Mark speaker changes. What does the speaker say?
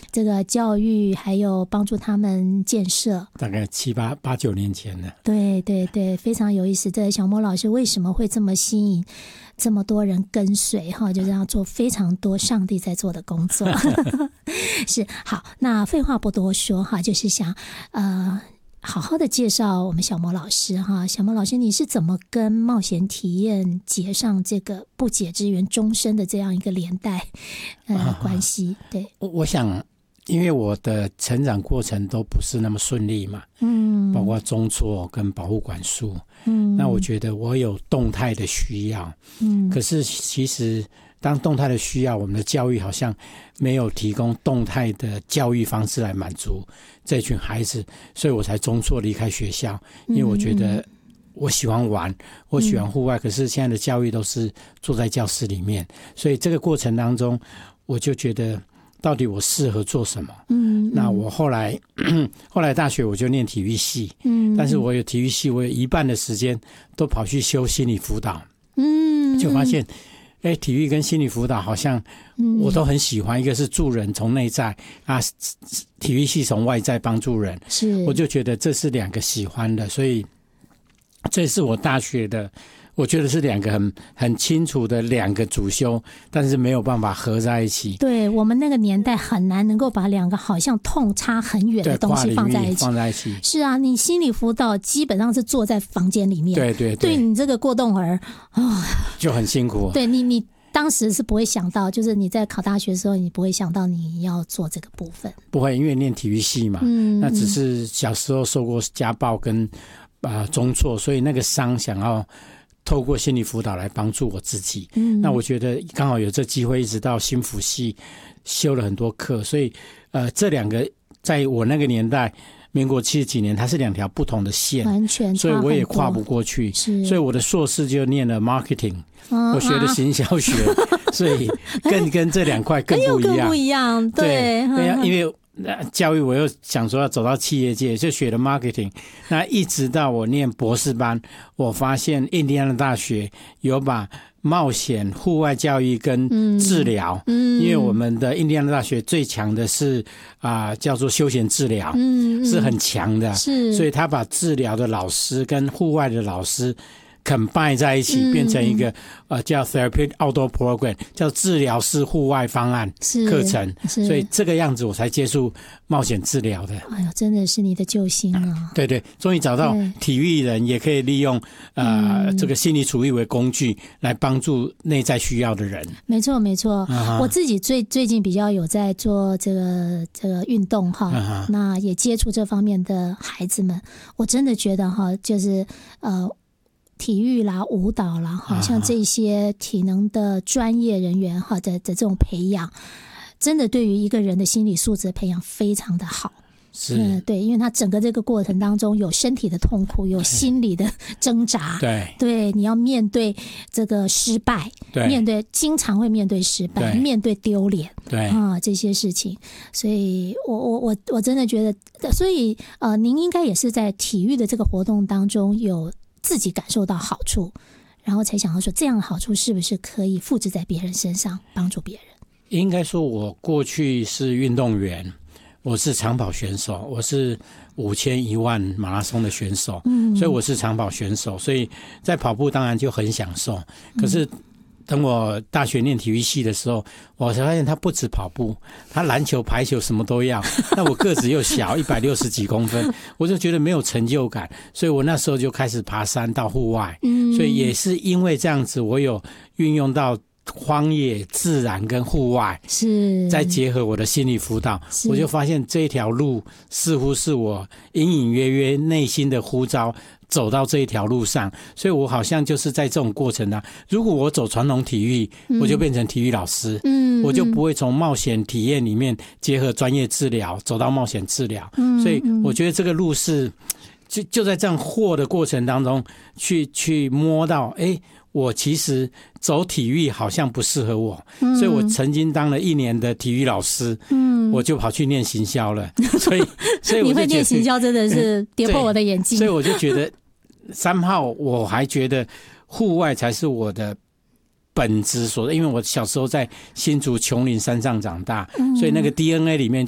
Speaker 1: 这个教育，还有帮助他们建设，
Speaker 2: 大概八九年前了。
Speaker 1: 对对对，非常有意思。这小莫老师为什么会这么吸引这么多人跟随哈？就是要做非常多上帝在做的工作。是，好，那废话不多说哈，就是想好好的介绍我们小莫老师哈。小莫老师，你是怎么跟冒险体验结上这个不解之缘终身的这样一个连带关系？对，
Speaker 2: 我想因为我的成长过程都不是那么顺利嘛，包括中辍跟保护管束，那我觉得我有动态的需要，可是其实当动态的需要，我们的教育好像没有提供动态的教育方式来满足这群孩子，所以我才中辍离开学校，因为我觉得我喜欢玩，我喜欢户外，可是现在的教育都是坐在教室里面，所以这个过程当中我就觉得到底我适合做什么？那我后来大学我就念体育系，但是我有体育系，我有一半的时间都跑去修心理辅导，就发现体育跟心理辅导好像我都很喜欢，一个是助人从内在啊，体育系从外在帮助人，是我就觉得这是两个喜欢的，所以这是我大学的，我觉得是两个很清楚的两个主修，但是没有办法合在一起。对，我们那个年代很难能够把两个好像痛差很远的东西放在一起。是啊，你心理辅导基本上是坐在房间里面，对你这个过动儿就很辛苦。对你当时是不会想到，就是你在考大学的时候，你不会想到你要做这个部分。不会，因为念体育系嘛，那只是小时候受过家暴跟中辍，所以那个伤想要透过心理辅导来帮助我自己。那我觉得刚好有这机会，一直到心辅系修了很多课，所以这两个在我那个年代民国70几年，它是两条不同的线，完全差很多，所以我也跨不过去。所以我的硕士就念了 marketing，我学的行销学，所以跟这两块更不一样。对，因为教育我又想说要走到企业界，就学了 marketing。那一直到我念博士班，我发现印第安纳大学有把冒险户外教育跟治疗，因为我们的印第安纳大学最强的是叫做休闲治疗，是很强的，所以他把治疗的老师跟户外的老师combine在一起，变成一个叫 Therapeutic Outdoor Program， 叫治疗式户外方案课程，所以这个样子我才接触冒险治疗的。哎呦，真的是你的救星啊！对对，终于找到体育人也可以利用这个心理处遇为工具来帮助内在需要的人。没错没错，我自己最近比较有在做这个运动哈，那也接触这方面的孩子们，我真的觉得哈，就是体育啦、舞蹈啦，好像这些体能的专业人员哈的这种培养，真的对于一个人的心理素质的培养非常的好。是，对，因为他整个这个过程当中有身体的痛苦，有心理的挣扎，对，你要面对这个失败，经常会面对失败，面对丢脸，这些事情，所以我真的觉得，所以您应该也是在体育的这个活动当中有自己感受到好处，然后才想要说这样的好处是不是可以复制在别人身上，帮助别人。应该说我过去是运动员，我是长跑选手，我是5000、10000马拉松的选手，所以我是长跑选手，所以在跑步当然就很享受。可是等我大学念体育系的时候，我才发现他不止跑步，他篮球、排球什么都要。那我个子又小，160几公分，我就觉得没有成就感，所以我那时候就开始爬山到户外。所以也是因为这样子，我有运用到荒野、自然跟户外，是再结合我的心理辅导，我就发现这条路似乎是我隐隐约约内心的呼召，走到这一条路上，所以我好像就是在这种过程如果我走传统体育，我就变成体育老师，我就不会从冒险体验里面结合专业治疗走到冒险治疗，所以我觉得这个路是就在这样和的过程当中去摸到，我其实走体育好像不适合我，所以我曾经当了1年的体育老师，我就跑去念行销了，所以我你会念行销真的是跌破我的眼镜，所以我就觉得somehow我还觉得户外才是我的本质所在，因为我小时候在新竹琼林山上长大，所以那个 DNA 里面